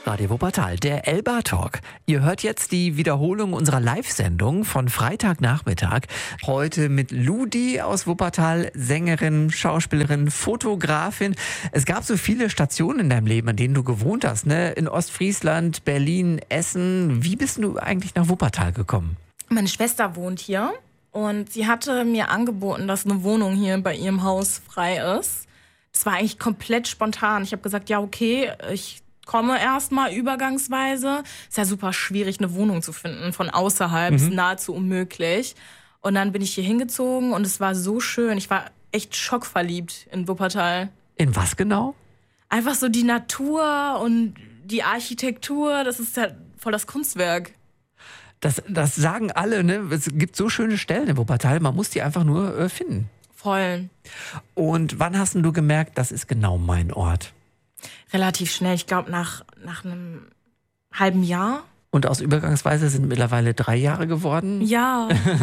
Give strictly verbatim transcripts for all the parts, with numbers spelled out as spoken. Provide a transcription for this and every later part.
Radio Wuppertal, der Elba Talk. Ihr hört jetzt die Wiederholung unserer Live-Sendung von Freitagnachmittag. Heute mit Ludi aus Wuppertal, Sängerin, Schauspielerin, Fotografin. Es gab so viele Stationen in deinem Leben, an denen du gewohnt hast, ne? In Ostfriesland, Berlin, Essen. Wie bist du eigentlich nach Wuppertal gekommen? Meine Schwester wohnt hier und sie hatte mir angeboten, dass eine Wohnung hier bei ihrem Haus frei ist. Das war eigentlich komplett spontan. Ich habe gesagt, ja okay, ich komme erstmal übergangsweise. Ist ja super schwierig, eine Wohnung zu finden von außerhalb. Mhm. Ist nahezu unmöglich. Und dann bin ich hier hingezogen und es war so schön. Ich war echt schockverliebt in Wuppertal. In was genau? Einfach so die Natur und die Architektur. Das ist ja voll das Kunstwerk. Das, das sagen alle, ne? Es gibt so schöne Stellen in Wuppertal. Man muss die einfach nur äh, finden. Voll. Und wann hast du gemerkt, das ist genau mein Ort? Relativ schnell, ich glaube nach, nach einem halben Jahr. Und aus Übergangsweise sind mittlerweile drei Jahre geworden? Ja.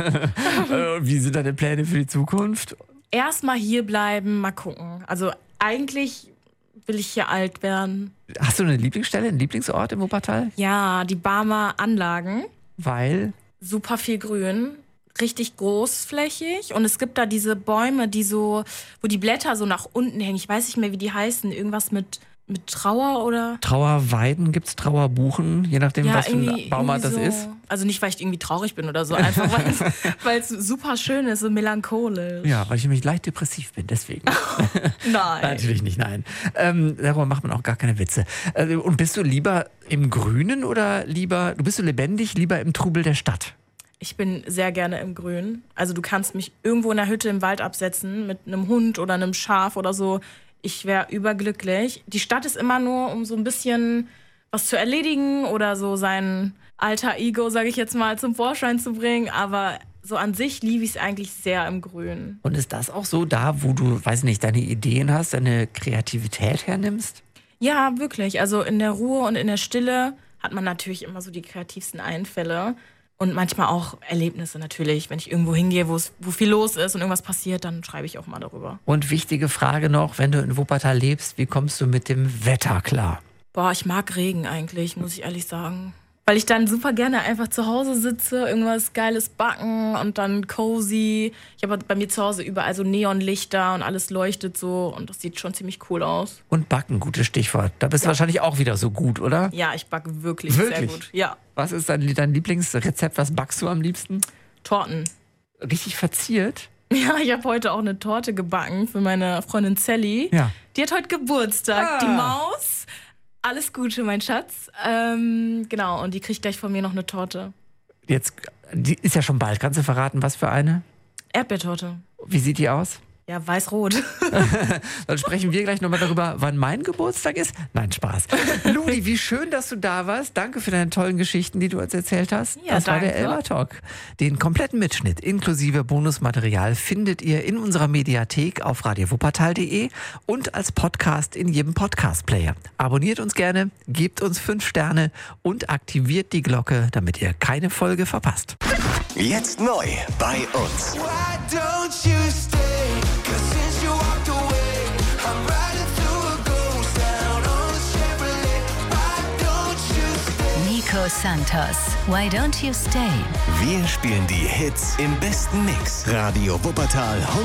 Wie sind deine Pläne für die Zukunft? Erstmal hier bleiben, mal gucken. Also eigentlich will ich hier alt werden. Hast du eine Lieblingsstelle, einen Lieblingsort im Wuppertal? Ja, die Barmer Anlagen. Weil? Super viel Grün. Richtig großflächig und es gibt da diese Bäume, die so, wo die Blätter so nach unten hängen. Ich weiß nicht mehr, wie die heißen. Irgendwas mit, mit Trauer oder? Trauerweiden gibt's, Trauerbuchen, je nachdem, ja, was für ein Baumart das so. ist. Also nicht, weil ich irgendwie traurig bin oder so, einfach weil es super schön ist und melancholisch. Ja, weil ich nämlich leicht depressiv bin, deswegen. Nein. Natürlich nicht, nein. Ähm, darüber macht man auch gar keine Witze. Äh, und bist du lieber im Grünen oder lieber, du bist so lebendig, lieber im Trubel der Stadt? Ich bin sehr gerne im Grün. Also du kannst mich irgendwo in der Hütte im Wald absetzen mit einem Hund oder einem Schaf oder so. Ich wäre überglücklich. Die Stadt ist immer nur, um so ein bisschen was zu erledigen oder so sein alter Ego, sage ich jetzt mal, zum Vorschein zu bringen. Aber so an sich liebe ich es eigentlich sehr im Grün. Und ist das auch so da, wo du, weiß nicht, deine Ideen hast, deine Kreativität hernimmst? Ja, wirklich. Also in der Ruhe und in der Stille hat man natürlich immer so die kreativsten Einfälle. Und manchmal auch Erlebnisse natürlich. Wenn ich irgendwo hingehe, wo es, wo viel los ist und irgendwas passiert, dann schreibe ich auch mal darüber. Und wichtige Frage noch, wenn du in Wuppertal lebst, wie kommst du mit dem Wetter klar? Boah, ich mag Regen eigentlich, muss ich ehrlich sagen. Weil ich dann super gerne einfach zu Hause sitze, irgendwas Geiles backen und dann cozy. Ich habe bei mir zu Hause überall so Neonlichter und alles leuchtet so und das sieht schon ziemlich cool aus. Und backen, gutes Stichwort. Da bist du ja wahrscheinlich auch wieder so gut, oder? Ja, ich backe wirklich, wirklich sehr gut. Ja. Was ist dein, dein Lieblingsrezept? Was backst du am liebsten? Torten. Richtig verziert? Ja, ich habe heute auch eine Torte gebacken für meine Freundin Sally. Ja. Die hat heute Geburtstag, ah. die Maus. Alles Gute, mein Schatz. Ähm, genau, und die kriegt gleich von mir noch eine Torte. Jetzt, die ist ja schon bald. Kannst du verraten, was für eine? Erdbeertorte. Wie sieht die aus? Ja, weiß-rot. Dann sprechen wir gleich nochmal darüber, wann mein Geburtstag ist. Nein, Spaß. Ludi, wie schön, dass du da warst. Danke für deine tollen Geschichten, die du uns erzählt hast. Ja, das danke. war der Elba Talk. Den kompletten Mitschnitt inklusive Bonusmaterial findet ihr in unserer Mediathek auf radio wuppertal punkt de und als Podcast in jedem Podcast-Player. Abonniert uns gerne, gebt uns fünf Sterne und aktiviert die Glocke, damit ihr keine Folge verpasst. Jetzt neu bei uns. Why don't you stay? 'Cause since you walked away, I'm riding through a ghost town on a Chevrolet. Why don't you stay? Nico Santos, Why Don't You Stay? Wir spielen die Hits im besten Mix. Radio Wuppertal